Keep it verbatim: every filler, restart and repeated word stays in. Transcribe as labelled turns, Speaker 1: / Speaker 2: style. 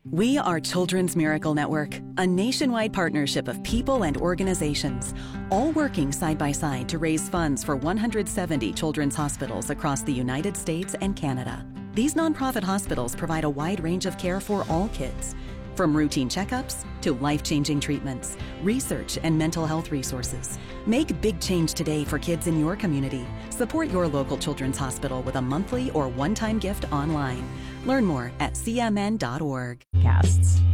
Speaker 1: We are Children's Miracle Network, a nationwide partnership of people and organizations, all working side by side to raise funds for one hundred seventy children's hospitals across the United States and Canada. These nonprofit hospitals provide a wide range of care for all kids, from routine checkups to life-changing treatments, research, and mental health resources. Make big change today for kids in your community. Support your local children's hospital with a monthly or one-time gift online. Learn more at c m n dot org.
Speaker 2: Casts.